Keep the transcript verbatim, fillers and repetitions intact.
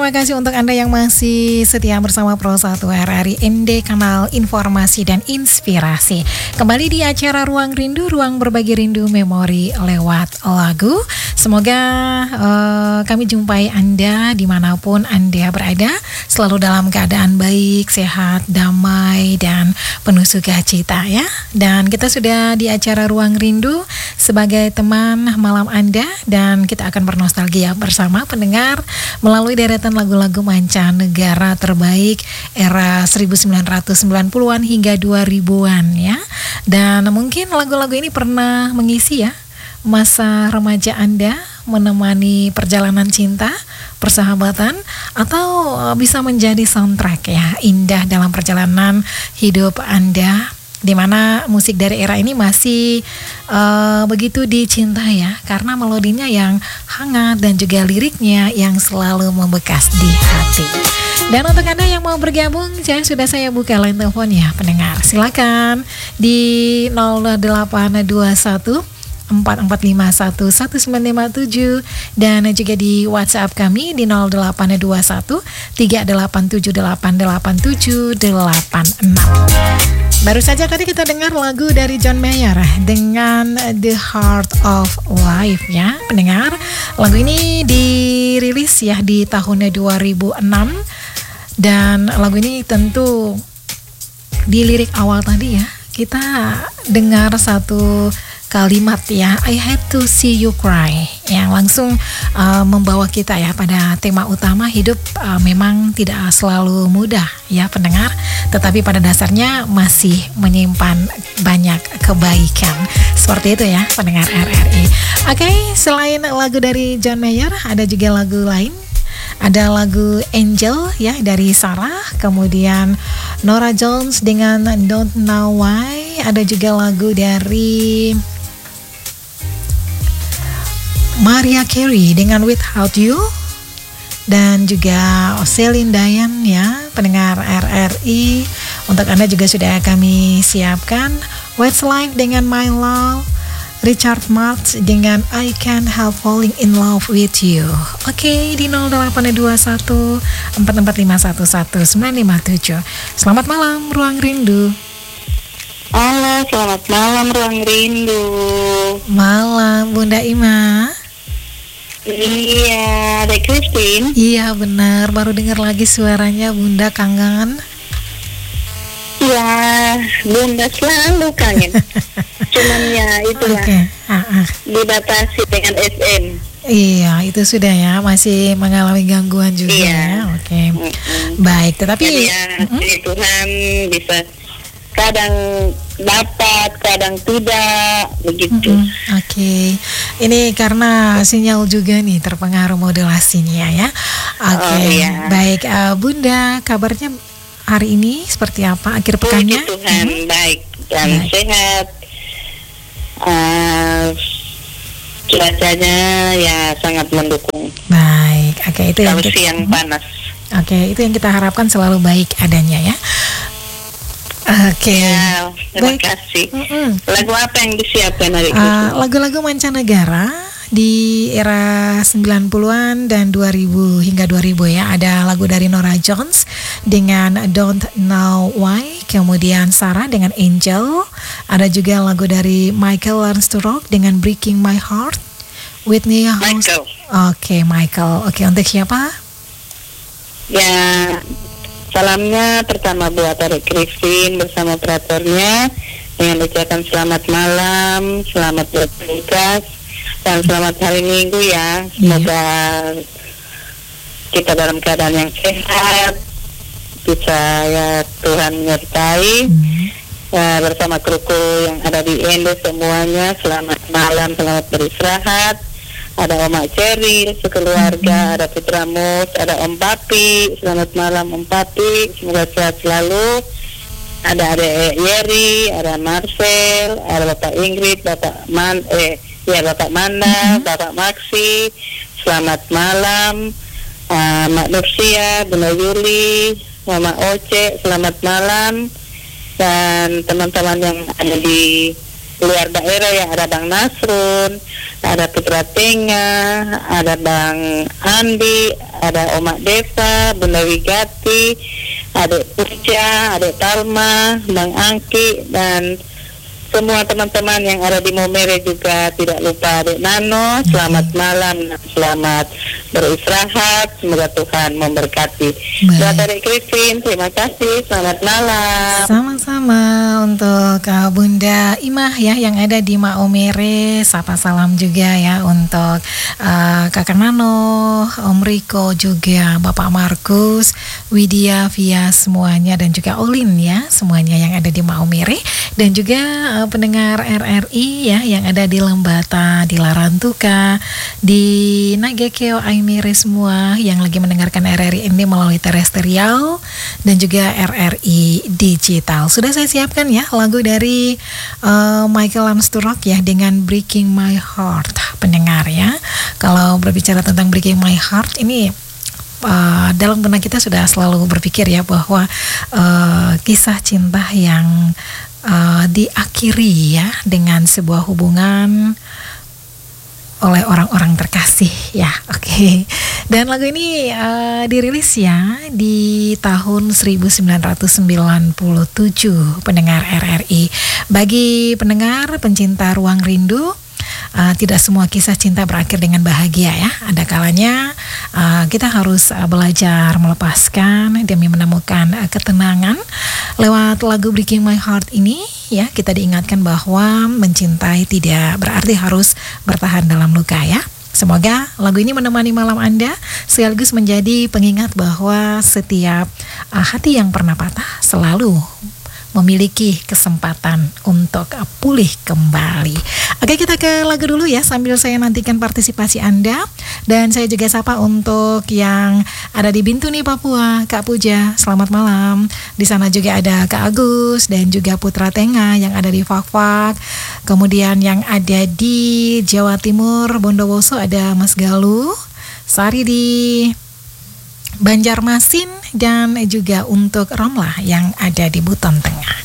Terima kasih untuk Anda yang masih setia bersama Pro satu R R I N D, kanal informasi dan inspirasi. Kembali di acara Ruang Rindu, ruang berbagi rindu memori lewat lagu. Semoga uh, kami jumpai Anda dimanapun Anda berada, selalu dalam keadaan baik, sehat, damai, dan penuh sukacita ya. Dan kita sudah di acara Ruang Rindu sebagai teman malam Anda, dan kita akan bernostalgia bersama pendengar melalui deretan lagu-lagu mancanegara terbaik era seribu sembilan ratus sembilan puluhan hingga dua ribuan ya. Dan mungkin lagu-lagu ini pernah mengisi ya masa remaja Anda, menemani perjalanan cinta, persahabatan, atau bisa menjadi soundtrack ya indah dalam perjalanan hidup Anda, di mana musik dari era ini masih uh, begitu dicintai ya, karena melodinya yang hangat dan juga liriknya yang selalu membekas di hati. Dan untuk Anda yang mau bergabung, saya sudah saya buka line telepon ya pendengar. Silakan di nol delapan dua satu empat empat lima satu satu sembilan lima tujuh dan juga di WhatsApp kami di nol delapan dua satu tiga delapan tujuh delapan delapan tujuh delapan enam. Baru saja tadi kita dengar lagu dari John Mayer dengan The Heart of Life ya pendengar. Lagu ini dirilis ya di tahun dua ribu enam, dan lagu ini tentu di lirik awal tadi ya kita dengar satu kalimat ya, I had to see you cry, yang langsung uh, membawa kita ya pada tema utama hidup uh, memang tidak selalu mudah ya pendengar, tetapi pada dasarnya masih menyimpan banyak kebaikan. Seperti itu ya pendengar R R I. Oke, okay, selain lagu dari John Mayer ada juga lagu lain. Ada lagu Angel ya dari Sarah, kemudian Norah Jones dengan Don't Know Why, ada juga lagu dari Mariah Carey dengan Without You, dan juga Celine Dion ya pendengar R R I. Untuk Anda juga sudah kami siapkan Westlife dengan My Love, Richard Marx dengan I Can't Help Falling in Love with You. Oke, okay, di nol delapan dua satu empat empat lima satu satu sembilan lima tujuh. Selamat malam Ruang Rindu. Halo, selamat malam Ruang Rindu. Malam Bunda Ima. Iya, Dek Christine. Iya benar, baru dengar lagi suaranya Bunda, kangen. Ya, Bunda selalu kangen. Cuman ya itulah okay. uh-uh. dibatasi dengan S M. Iya, itu sudah ya, masih mengalami gangguan juga iya. ya. Oke, okay. Mm-mm. Baik, tetapi jadi ya, mm-hmm. Tuhan bisa kadang dapat, kadang tidak, begitu. Mm-hmm. Oke, okay. Ini karena sinyal juga nih terpengaruh modulasinya ya. Oke, okay. Oh, iya. Baik, uh, Bunda, kabarnya hari ini seperti apa? Akhir pekannya? Puji Tuhan, mm-hmm. baik dan baik. Sehat. Uh, cuacanya ya sangat mendukung. Baik, oke okay, itu kalau yang kita, siang hmm. panas. Oke, okay, itu yang kita harapkan selalu baik adanya ya. Oke, okay. Ya, terima baik. Kasih. Mm-hmm. Lagu apa yang disiapkan hari ini? Uh, lagu-lagu mancanegara di era sembilan puluhan dan dua ribu hingga dua ribu ya. Ada lagu dari Norah Jones dengan Don't Know Why, kemudian Sarah dengan Angel. Ada juga lagu dari Michael Learns to Rock dengan Breaking My Heart. Whitney Houston. Oke, okay, Michael. Oke, okay, untuk siapa? Ya, salamnya pertama buat Arik Christine bersama operatornya, dengan ucapan selamat malam, selamat bertugas, dan selamat hari Minggu ya. Semoga yeah. kita dalam keadaan yang sehat, bisa ya Tuhan menyertai. Mm. Ya, bersama kruku yang ada di Ende semuanya, selamat malam, selamat beristirahat. Ada Oma Ceril, sekeluarga, mm-hmm. ada Putra Mus, ada Om Papi, selamat malam Om Papi, semoga sehat selalu. Ada Ade Yeri, ada Marcel, ada Bapak Ingrid, Bapak Man, eh, ya Bapak Manda, mm-hmm. Bapak Maksi, selamat malam. Uh, Mak Nursia, Bunda Yuli, Mama Oce, selamat malam. Dan teman-teman yang ada di luar daerah ya, ada Bang Nasrun, ada Putra Tenga, ada Bang Andi, ada Oma Deva, Bunda Wigati, Adik Puja, Adik Talma, Bang Angki, dan semua teman-teman yang ada di Maumere juga, tidak lupa Adik Nano. Selamat malam, selamat beristirahat, semoga Tuhan memberkati. Buat Adik Christine, terima kasih, selamat malam. Sama-sama untuk uh, Bunda Imah ya yang ada di Maumere. Sapa salam juga ya untuk uh, Kakak Nano, Om Riko, juga Bapak Markus, Widya, Via semuanya, dan juga Olin ya, semuanya yang ada di Maumere, dan juga uh, pendengar R R I ya yang ada di Lembata, di Larantuka, di Nagekeo, Aimere semua yang lagi mendengarkan R R I ini melalui terestrial dan juga R R I digital. Sudah saya siapkan ya lagu dari uh, Michael Lansturok ya dengan Breaking My Heart, pendengar ya. Kalau berbicara tentang Breaking My Heart ini, Uh, dalam benak kita sudah selalu berpikir ya bahwa uh, kisah cinta yang uh, diakhiri ya dengan sebuah hubungan oleh orang-orang terkasih ya, oke. Okay. Dan lagu ini uh, dirilis ya di tahun seribu sembilan ratus sembilan puluh tujuh, pendengar R R I. Bagi pendengar pencinta Ruang Rindu, Uh, tidak semua kisah cinta berakhir dengan bahagia ya. Ada kalanya uh, kita harus uh, belajar melepaskan demi menemukan uh, ketenangan. Lewat lagu Breaking My Heart ini ya, kita diingatkan bahwa mencintai tidak berarti harus bertahan dalam luka ya. Semoga lagu ini menemani malam Anda, sekaligus menjadi pengingat bahwa setiap uh, hati yang pernah patah selalu memiliki kesempatan untuk pulih kembali. Oke, kita ke lagu dulu ya sambil saya nantikan partisipasi Anda. Dan saya juga sapa untuk yang ada di Bintuni, Papua, Kak Puja, selamat malam. Di sana juga ada Kak Agus dan juga Putra Tenga yang ada di Fakfak. Kemudian yang ada di Jawa Timur, Bondowoso, ada Mas Galuh, Sari di Banjarmasin, dan juga untuk Romlah yang ada di Buton Tengah.